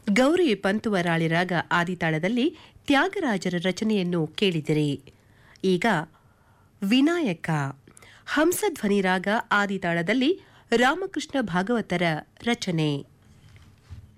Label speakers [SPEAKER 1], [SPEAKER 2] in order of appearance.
[SPEAKER 1] ಗೌರಿ ಪಂತುವರಾಳಿ ರಾಗ ಆದಿತಾಳದಲ್ಲಿ ತ್ಯಾಗರಾಜರ ರಚನೆಯನ್ನು ಕೇಳಿದಿರಿ. ಈಗ ವಿನಾಯಕ ಹಂಸಧ್ವನಿ ರಾಗ ಆದಿತಾಳದಲ್ಲಿ ರಾಮಕೃಷ್ಣ ಭಾಗವತರ ರಚನೆ.